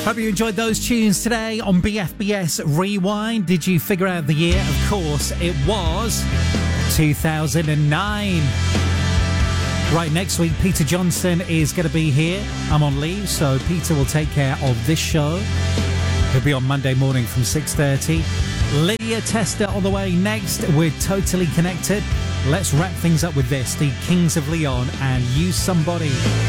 Hope you enjoyed those tunes today on BFBS Rewind. Did you figure out the year? Of course, it was 2009. Right, next week, Peter Johnson is going to be here. I'm on leave, so Peter will take care of this show. He'll be on Monday morning from 6:30. Lydia Tester on the way next. We're totally connected. Let's wrap things up with this. The Kings of Leon and Use Somebody.